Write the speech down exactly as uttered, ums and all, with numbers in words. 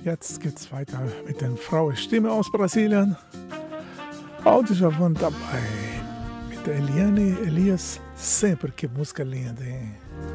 Jetzt geht's weiter mit den Frauenstimme aus Brasilien. Áudio já vão dabei mit der Eliane Elias, sempre que música linda, hein?